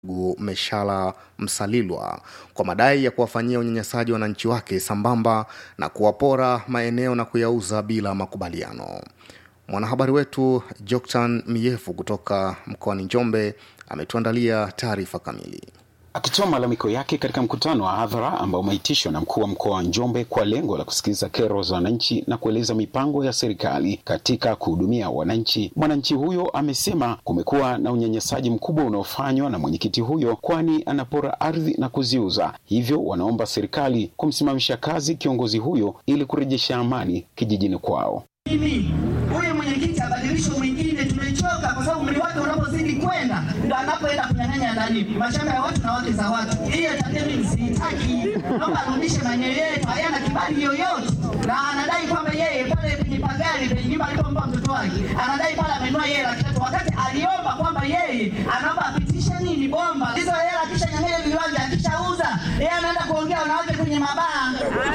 Meshala Msalilwa kwa madai ya kuwafanyia unyanyasaji wananchi wake sambamba na kuwapora maeneo na kuyauza bila makubaliano. Mwanahabari wetu Joktan Miyefu kutoka mkoani Njombe ametuandalia taarifa kamili. Akitoa malalamiko yake katika mkutano wa hadhara ambao umeitishwa na mkuu wa mkoa wa Njombe kwa lengo la kusikiliza kero za wananchi na kueleza mipango ya serikali katika kuhudumia wananchi, mwananchi huyo amesema kumekuwa na unyanyasaji mkubwa unaofanywa na mwenyekiti huyo, kwani anapora ardhi na kuziuza. Hivyo wanaomba serikali kumsimamisha kazi kiongozi huyo ili kurejesha amani kijijini kwao. Huyu mwenyekiti abadilishwe mwingine, tumechoka kwa sababu mwili wake unapozidi kwenda ndio anapoenda kunyang'anya ndani mashamba ya watu na wake za watu. Hiyo tabia mimi sitaki. Naomba arudishe maeneo yetu, hayana kibali yoyote. Na anadai kwamba yeye pale kwenye pagari kwenye nyumba alipompa mtoto wake, anadai pale amenunua yeye lakini wakati aliomba kwamba yeye anaomba apitishe nini bomba. Hizo hela kisha nyang'anya viwanja akishauza, yeye anaenda kuongea na wake kwenye mabaa.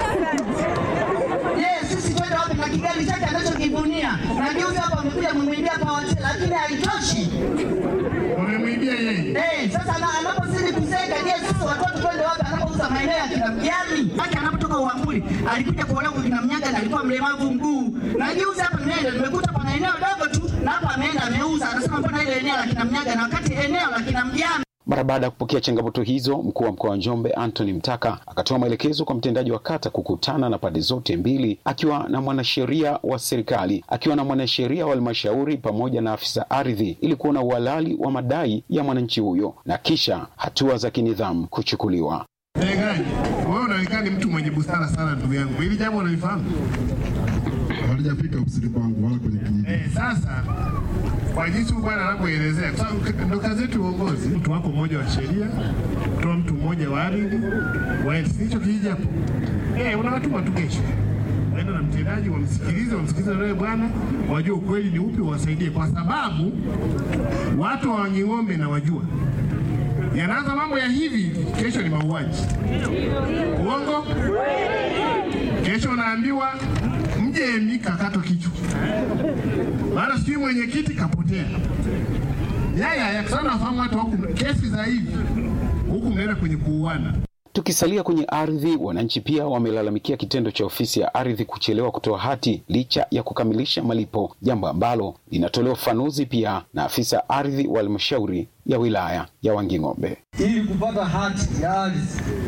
Sisi twende wapi na kigali chake anachokivunia? Na juzi hapa amekuja kumwibia kwa hotel lakini haitoshi. Wamemwibia yeye. Sasa anapozidi kuseka, sisi watoto twende wapi anapouza maeneo ya kina Mjani? Hata anapotoka Uambuli alikuja kuolewa kwa kina Mnyaga na alikuwa mlemavu mguu. Na juzi hapa nimekuta pana eneo dogo tu na hapa ameenda ameuza. Anasema mbona ile eneo la kina Mnyaga na wakati eneo la kina Mjani. Mara baada ya kupokea changamoto hizo, mkuu wa mkoa wa Njombe Anthony Mtaka akatoa maelekezo kwa mtendaji wa kata kukutana na pande zote mbili, akiwa na mwanasheria wa serikali, akiwa na mwanasheria wa halmashauri pamoja na afisa ardhi, ili kuona uhalali wa madai ya mwananchi huyo na kisha hatua za kinidhamu kuchukuliwa. Wewe unaonekana mtu mwenye busara sana ndugu yangu. Hili jambo unalifahamu? Halijafika ofisini kwangu wala kwenye kijiji. Sasa kwa jinsi bwana anapoelezea, kwa sababu ndo kazi yetu uongozi, mtu wako mmoja wa sheria, mtu mmoja wa ardhi, hicho kijiji hapo. Unawatuma tu kesho. Waenda na mtendaji wamsikilize na wewe bwana, wajue ukweli ni upi, wasaidie kwa sababu watu wa Ng'ombe na wajua. Yanaanza mambo ya hivi, kesho ni mauaji. Uongo? Kesho unaambiwa mje mikakato kichwa. Maana sijui mwenyekiti kapotea. Yaya sana afahamu watu huku kesi za hivi. Huku mnaenda kwenye kuuana. Tukisalia kwenye ardhi, wananchi pia wamelalamikia kitendo cha ofisi ya ardhi kuchelewa kutoa hati licha ya kukamilisha malipo, jambo ambalo linatolewa ufafanuzi pia na afisa ardhi wa halmashauri ya wilaya ya Wanging'ombe. Ili kupata hati ya ardhi,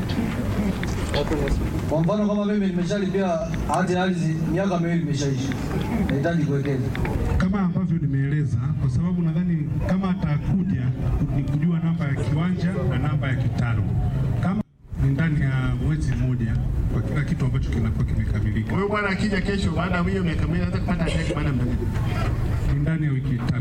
kwa mfano kama mimi nimeshalipia hati ya ardhi miaka 2 imeshaisha, nahitaji kuwekeza kama ambavyo nimeeleza, kwa sababu nadhani kama atakuja ni kujua namba ya kiwanja na namba ya kitalu, kama ndani ya mwezi mmoja kwa kila kitu ambacho kinakuwa kimekamilika. Wewe bwana akija kesho baada ya hiyo miaka 2 anataka kupata hati baada ya muda gani? Ndani ya wiki 3.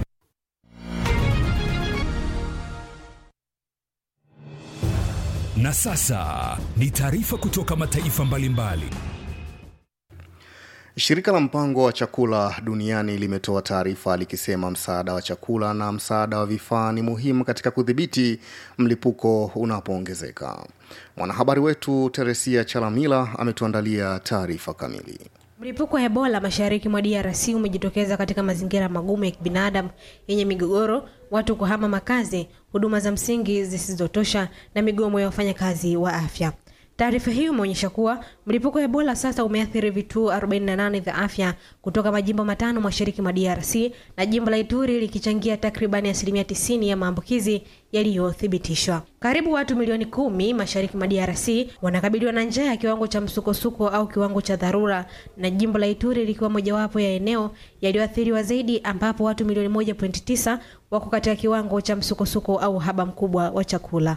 Na sasa ni taarifa kutoka mataifa mbalimbali. Shirika la mpango wa chakula duniani limetoa taarifa likisema msaada wa chakula na msaada wa vifaa ni muhimu katika kudhibiti mlipuko unapoongezeka. Mwanahabari wetu Teresia Chalamila ametuandalia taarifa kamili. Mlipuko wa Ebola mashariki mwa DRC umejitokeza katika mazingira magumu ya kibinadamu yenye migogoro, watu kuhama makazi, huduma za msingi zisizotosha na migomo ya wafanyakazi wa afya. Taarifa hiyo imeonyesha kuwa mlipuko wa Ebola sasa umeathiri vituo 48 vya afya kutoka majimbo 5 mashariki mwa DRC na jimbo la Ituri likichangia takribani 90% ya maambukizi yaliyothibitishwa. Karibu watu milioni 10 mashariki mwa DRC wanakabiliwa na njaa ya kiwango cha msukosuko au kiwango cha dharura, na jimbo la Ituri likiwa mojawapo ya eneo yaliyoathiriwa zaidi ambapo watu milioni 1.9 wako katika kiwango cha msukosuko au uhaba mkubwa wa chakula.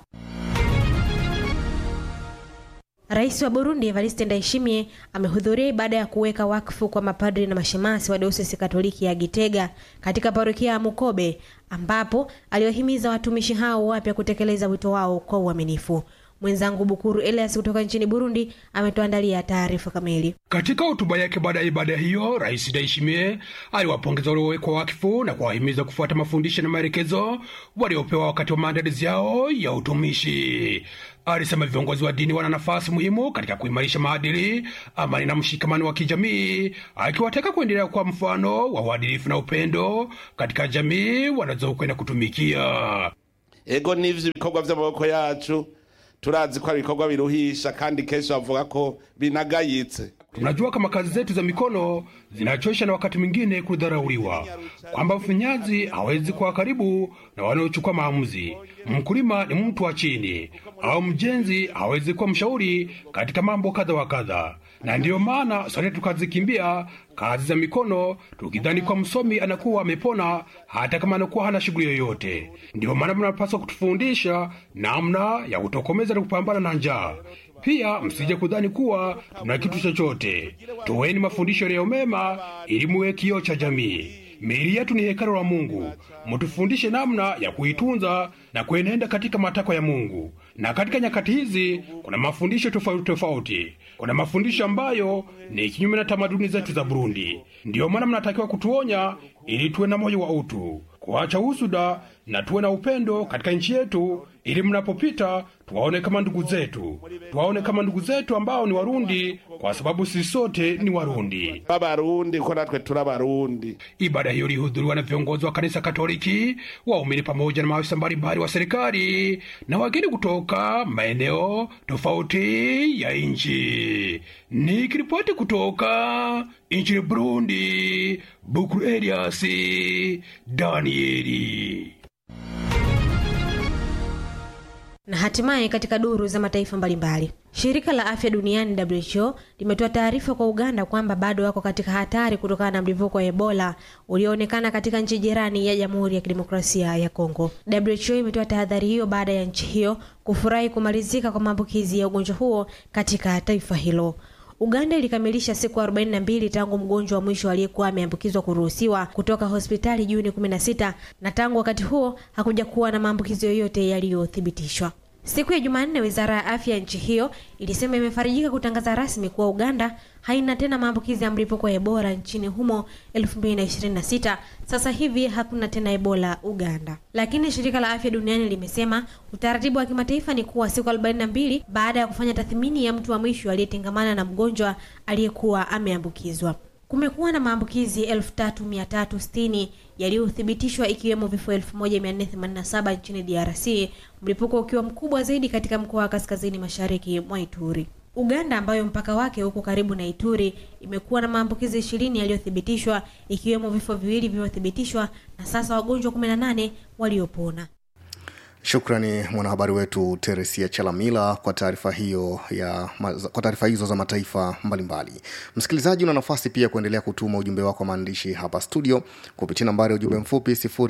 Rais wa Burundi Evariste Ndayishimiye amehudhuria ibada ya kuweka wakfu kwa mapadri na mashemasi wa Dayosisi Katoliki ya Gitega katika parokia ya Mukobe, ambapo aliwahimiza watumishi hao wapya kutekeleza wito wao kwa uaminifu. Mwenzangu Bukuru Elias kutoka nchini Burundi ametuandalia taarifa kamili. Katika hotuba yake baada ya ibada hiyo, Rais Ndayishimiye aliwapongeza waliowekwa wakfu na kuwahimiza kufuata mafundisho na maelekezo waliopewa wakati wa maandalizi yao ya utumishi. Alisema viongozi wa dini wana nafasi muhimu katika kuimarisha maadili, amani na mshikamano wa kijamii, akiwataka kuendelea kwa mfano wa uadilifu na upendo katika jamii wanazokwenda kutumikia. ego n'ivyo bikorwa vy'amaboko yacu turazi ko ari ibikorwa biruhisha kandi kesho bavuga ko binagayitse. Tunajua kama kazi zetu za mikono zinachosha na wakati mwingine kudharauliwa, kwamba mfinyazi hawezi kuwa karibu na wanaochukua maamuzi. Mkulima ni mtu wa chini, au mjenzi hawezi kuwa mshauri katika mambo kadha wa kadha. Na ndiyo maana sote tukazikimbia kazi za mikono tukidhani kwa msomi anakuwa amepona hata kama anakuwa hana shughuli yoyote. Ndiyo maana mnapaswa kutufundisha namna ya kutokomeza na kupambana na njaa. Pia msije kudhani kuwa tuna kitu chochote. Toeni mafundisho yaliyo mema ili muwe kioo cha jamii. Miili yetu ni hekalu la Mungu. Mtufundishe namna ya kuitunza na kuenenda katika matakwa ya Mungu. Na katika nyakati hizi kuna mafundisho tofauti tofauti. Kuna mafundisho ambayo ni kinyume na tamaduni zetu za Burundi. Ndiyo maana mnatakiwa kutuonya ili tuwe na moyo wa utu, kuacha usuda na tuwe na upendo katika nchi yetu, ili mnapopita tuwaone kama ndugu zetu. Tuwaone kama ndugu zetu ambao ni Warundi, kwa sababu sisi sote ni Warundi. Barundi kwa natwe turabarundi. Ibada hiyo ilihudhuriwa na viongozi wa kanisa Katoliki, waumini pamoja na maafisa mbalimbali wa serikali na wageni kutoka maeneo tofauti ya nchi. Nikiripoti kutoka nchini Burundi, Bukuru Elias Danieli. Na hatimaye katika duru za mataifa mbalimbali, shirika la afya duniani WHO limetoa taarifa kwa Uganda kwamba bado wako katika hatari kutokana na mlipuko wa Ebola ulioonekana katika nchi jirani ya Jamhuri ya Kidemokrasia ya Kongo. WHO imetoa tahadhari hiyo baada ya nchi hiyo kufurahi kumalizika kwa maambukizi ya ugonjwa huo katika taifa hilo. Uganda ilikamilisha siku 42 tangu mgonjwa wa mwisho aliyekuwa ameambukizwa kuruhusiwa kutoka hospitali Juni 16, na tangu wakati huo hakuja kuwa na maambukizi yoyote yaliyothibitishwa. Siku ya Jumanne, Wizara ya Afya nchi hiyo ilisema imefarijika kutangaza rasmi kuwa Uganda haina tena maambukizi ya mlipuko wa Ebola nchini humo 2026. Sasa hivi hakuna tena Ebola Uganda. Lakini shirika la afya duniani limesema utaratibu wa kimataifa ni kuwa siku 42 baada ya kufanya tathmini ya mtu wa mwisho aliyetengamana na mgonjwa aliyekuwa ameambukizwa. Kumekuwa na maambukizi 3360 yaliyothibitishwa, ikiwemo vifo 1487 nchini DRC, mlipuko ukiwa mkubwa zaidi katika mkoa wa kaskazini mashariki mwa Ituri. Uganda, ambayo mpaka wake uko karibu na Ituri, imekuwa na maambukizi 20 yaliyothibitishwa, ikiwemo vifo 2 vilivyothibitishwa na sasa wagonjwa 18 waliopona. Shukrani mwanahabari wetu Teresia Chalamila kwa taarifa hizo za mataifa mbalimbali. Msikilizaji, una nafasi pia kuendelea kutuma ujumbe wako maandishi hapa studio kupitia nambari ya ujumbe mfupi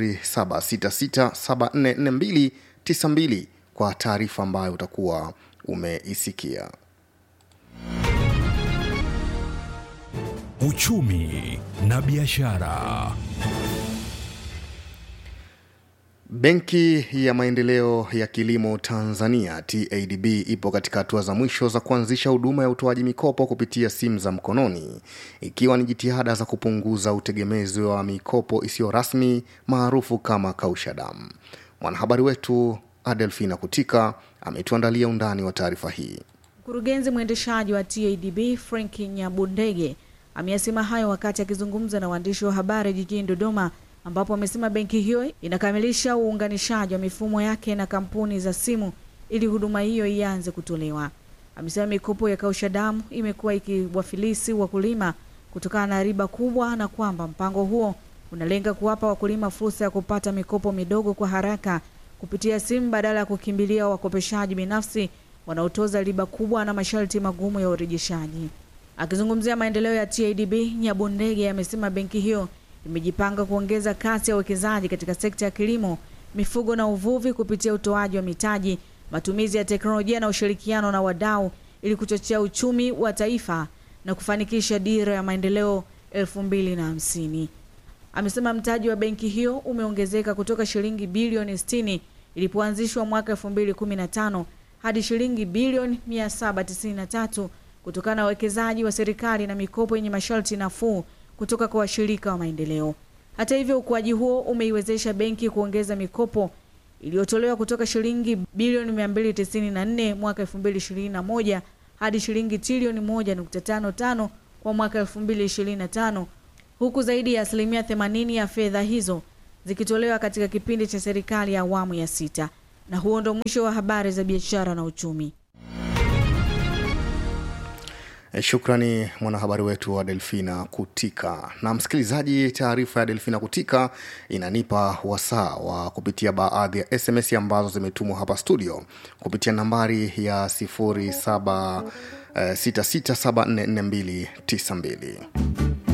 0766744292 kwa taarifa ambayo utakuwa umeisikia. Uchumi na biashara. Benki ya Maendeleo ya Kilimo Tanzania TADB ipo katika hatua za mwisho za kuanzisha huduma ya utoaji mikopo kupitia simu za mkononi, ikiwa ni jitihada za kupunguza utegemezi wa mikopo isiyo rasmi maarufu kama kausha damu. Mwanahabari wetu Adelfina Kutika ametuandalia undani wa taarifa hii. Mkurugenzi mwendeshaji wa TADB Frank Nyabundege ameyasema hayo wakati akizungumza na waandishi wa habari jijini Dodoma, ambapo amesema benki hiyo inakamilisha uunganishaji wa mifumo yake na kampuni za simu ili huduma hiyo ianze kutolewa. Amesema mikopo ya kausha damu imekuwa ikiwafilisi wakulima kutokana na riba kubwa, na kwamba mpango huo unalenga kuwapa wakulima fursa ya kupata mikopo midogo kwa haraka kupitia simu badala ya kukimbilia wakopeshaji binafsi wanaotoza riba kubwa na masharti magumu ya urejeshaji. Akizungumzia maendeleo ya TADB, Nyabundege amesema benki hiyo imejipanga kuongeza kasi ya uwekezaji katika sekta ya kilimo, mifugo na uvuvi kupitia utoaji wa mitaji, matumizi ya teknolojia na ushirikiano na wadau ili kuchochea uchumi wa taifa na kufanikisha dira ya maendeleo 2050. Amesema mtaji wa benki hiyo umeongezeka kutoka shilingi bilioni 60 ilipoanzishwa mwaka 2015 hadi shilingi bilioni 793 kutokana na uwekezaji wa serikali na mikopo yenye masharti nafuu kutoka kwa washirika wa maendeleo. Hata hivyo, ukuaji huo umeiwezesha benki kuongeza mikopo iliyotolewa kutoka shilingi bilioni 294 mwaka 2021 hadi shilingi trilioni 1.55 kwa mwaka 2025, huku zaidi ya 80% ya fedha hizo zikitolewa katika kipindi cha serikali ya awamu ya 6. Na huo ndo mwisho wa habari za biashara na uchumi. Shukrani mwanahabari wetu wa Delfina Kutika. Na msikilizaji, taarifa ya Delfina Kutika inanipa wasaa wa kupitia baadhi ya SMS ambazo zimetumwa hapa studio kupitia nambari ya 0766744292.